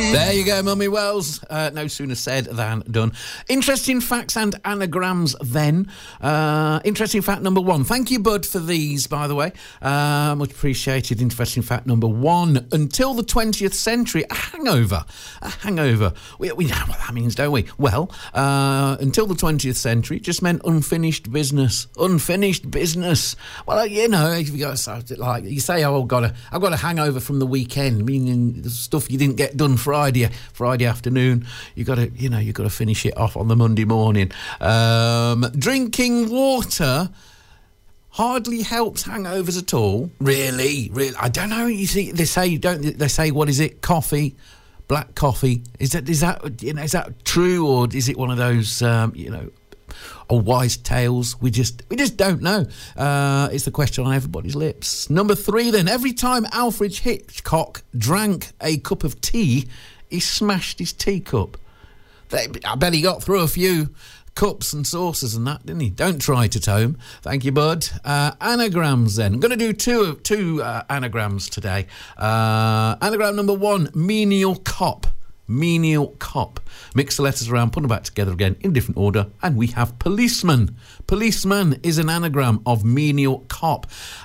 There you go, Mummy Wells. No sooner said than done. Interesting facts and anagrams then. Interesting fact number 1. Thank you, Bud, for these, by the way. Much appreciated. Interesting fact number 1. Until the 20th century, a hangover. We know what that means, don't we? Well, until the 20th century, it just meant unfinished business. Unfinished business. Well, you know, if you got like you say, oh, I've got a hangover from the weekend, meaning the stuff you didn't get done Friday afternoon. You got to finish it off on the Monday morning. Drinking water hardly helps hangovers at all. Really, I don't know. You see, they say what is it? Coffee, black coffee. Is that true, or is it one of those or wise tales? We just don't know. It's the question on everybody's lips. Number 3 then. Every time Alfred Hitchcock drank a cup of tea, he smashed his teacup. I bet he got through a few cups and saucers and that, didn't he? Don't try it at home. Thank you, Bud. Anagrams then. I'm going to do two anagrams today. Anagram number 1, menial cop. Menial cop. Mix the letters around, put them back together again in different order, and we have policeman. Policeman is an anagram of menial cop.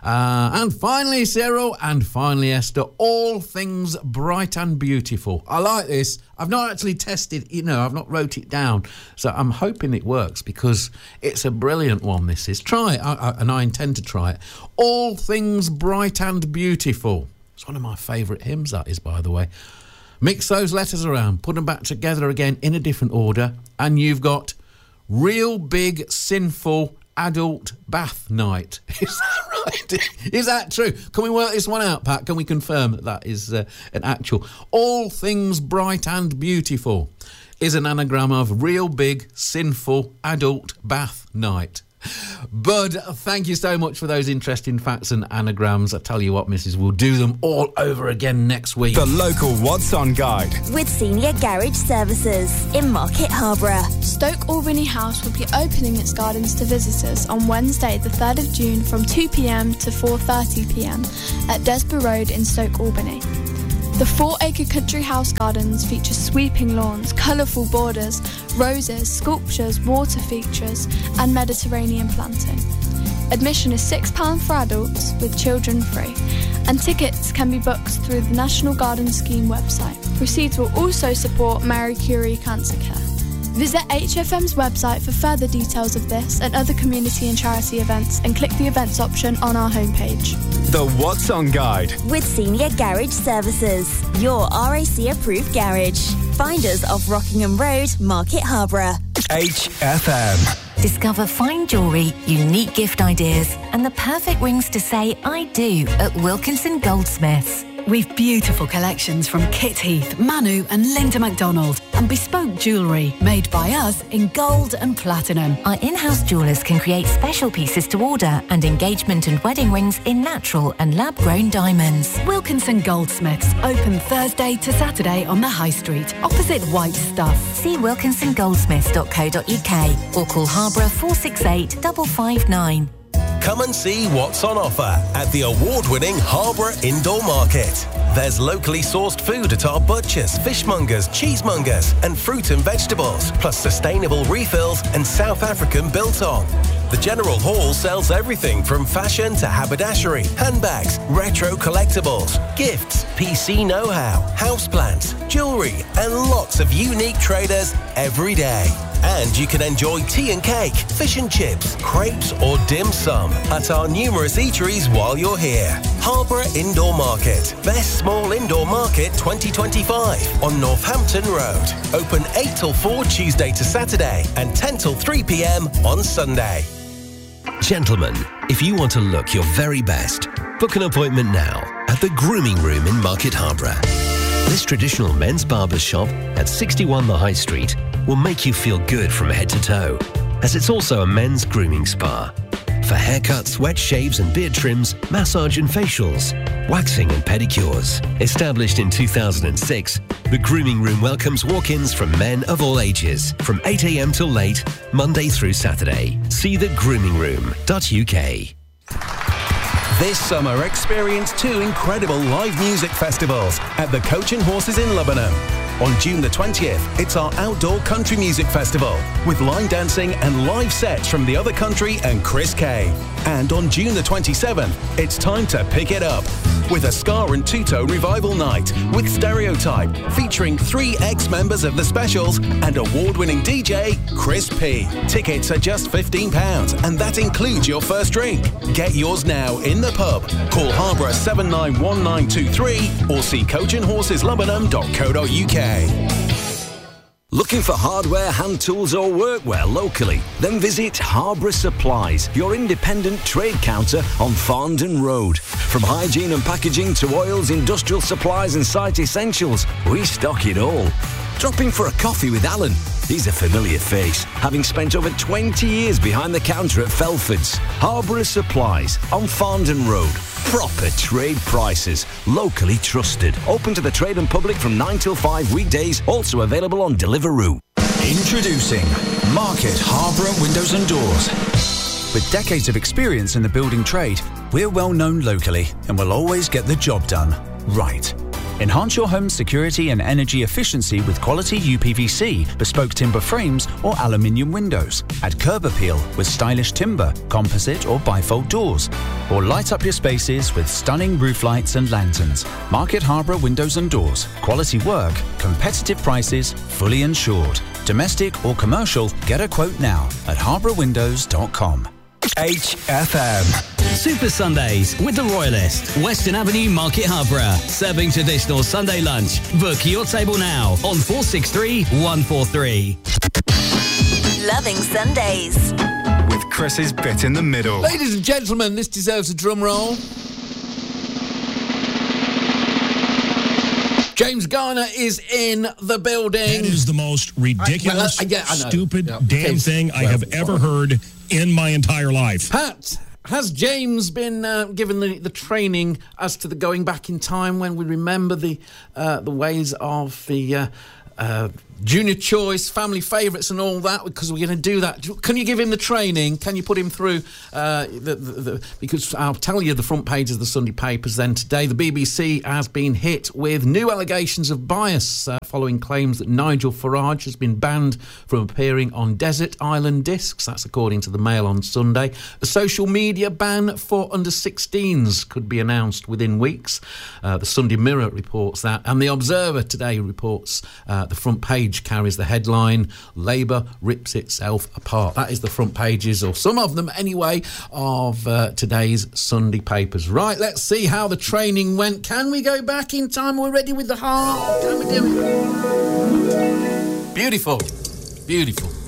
And finally, Cyril, and finally, Esther, all things bright and beautiful. I like this. I've not actually tested, I've not wrote it down, so I'm hoping it works because it's a brilliant one, this is. Try it, and I intend to try it. All things bright and beautiful. It's one of my favourite hymns, that is, by the way. Mix those letters around, put them back together again in a different order, and you've got real big, sinful, adult bath night. Is that right? Is that true? Can we work this one out, Pat? Can we confirm that is an actual? All things bright and beautiful is an anagram of real big, sinful, adult bath night. Bud, thank you so much for those interesting facts and anagrams. I tell you what, Mrs. We'll do them all over again next week. The local What's On Guide with Senior Garage Services in Market Harborough. Stoke Albany House will be opening its gardens to visitors on Wednesday the 3rd of June from 2pm to 4:30pm at Desborough Road in Stoke Albany. The 4-acre country house gardens feature sweeping lawns, colourful borders, roses, sculptures, water features and Mediterranean planting. Admission is £6 for adults with children free, and tickets can be booked through the National Garden Scheme website. Proceeds will also support Marie Curie Cancer Care. Visit HFM's website for further details of this and other community and charity events, and click the events option on our homepage. The What's On Guide with Senior Garage Services, your RAC approved garage. Find us off Rockingham Road, Market Harborough. HFM. Discover fine jewellery, unique gift ideas and the perfect rings to say I do at Wilkinson Goldsmiths. We've beautiful collections from Kit Heath, Manu and Linda MacDonald, and bespoke jewellery made by us in gold and platinum. Our in-house jewellers can create special pieces to order and engagement and wedding rings in natural and lab-grown diamonds. Wilkinson Goldsmiths, open Thursday to Saturday on the High Street, opposite White Stuff. See wilkinsongoldsmiths.co.uk or call Harborough 468 559. Come and see what's on offer at the award-winning Harborough Indoor Market. There's locally sourced food at our butchers, fishmongers, cheesemongers and fruit and vegetables, plus sustainable refills and South African biltong. The General Hall sells everything from fashion to haberdashery, handbags, retro collectibles, gifts, PC know-how, houseplants, jewellery and lots of unique traders every day. And you can enjoy tea and cake, fish and chips, crepes or dim sum at our numerous eateries while you're here. Harborough Indoor Market. Best Small Indoor Market 2025 on Northampton Road. Open 8 till 4 Tuesday to Saturday and 10 till 3 p.m. on Sunday. Gentlemen, if you want to look your very best, book an appointment now at the Grooming Room in Market Harborough. This traditional men's barber shop at 61 The High Street will make you feel good from head to toe, as it's also a men's grooming spa. For haircuts, wet shaves and beard trims, massage and facials, waxing and pedicures. Established in 2006, the Grooming Room welcomes walk-ins from men of all ages, from 8 a.m. till late, Monday through Saturday. See thegroomingroom.uk. This summer, experience 2 incredible live music festivals at the Coach and Horses in Lebanon. On June the 20th, it's our outdoor country music festival with line dancing and live sets from The Other Country and Chris Kay. And on June the 27th, it's time to pick it up with a ska and two-tone revival night with Stereotype featuring 3 ex-members of The Specials and award-winning DJ Chris P. Tickets are just £15 and that includes your first drink. Get yours now in the pub. Call Harborough 791923 or see coachandhorseslumbenham.co.uk. Looking for hardware, hand tools or workwear locally? Then visit Harborough Supplies, your independent trade counter on Farndon Road. From hygiene and packaging to oils, industrial supplies and site essentials, we stock it all. Drop in for a coffee with Alan. He's a familiar face, having spent over 20 years behind the counter at Felford's. Harborough Supplies on Farndon Road. Proper trade prices, locally trusted. Open to the trade and public from 9 till 5 weekdays, also available on Deliveroo. Introducing Market Harborough Windows and Doors. With decades of experience in the building trade, we're well known locally and will always get the job done right. Enhance your home's security and energy efficiency with quality UPVC, bespoke timber frames or aluminium windows. Add curb appeal with stylish timber, composite or bifold doors. Or light up your spaces with stunning roof lights and lanterns. Market Harborough Windows and Doors. Quality work, competitive prices, fully insured. Domestic or commercial, get a quote now at harboroughwindows.com. HFM. Super Sundays with the Royalist, Western Avenue, Market Harborough. Serving traditional Sunday lunch. Book your table now on 463 143. Loving Sundays. With Chris's bit in the middle. Ladies and gentlemen, this deserves a drum roll. James Garner is in the building. That is the most ridiculous, stupid damn thing I have ever heard in my entire life. Pat, has James been given the training as to the going back in time when we remember the ways of the junior choice, family favourites and all that, because we're going to do that. Can you give him the training? Can you put him through because I'll tell you the front page of the Sunday papers then today. The BBC has been hit with new allegations of bias following claims that Nigel Farage has been banned from appearing on Desert Island Discs. That's according to the Mail on Sunday. A social media ban for under-16s could be announced within weeks. The Sunday Mirror reports that, and the Observer today reports the front page carries the headline, Labour rips itself apart. That is the front pages, or some of them anyway, of today's Sunday papers. Right, let's see how the training went. Can we go back in time? We're ready with the heart. Can we do it? Beautiful. Beautiful.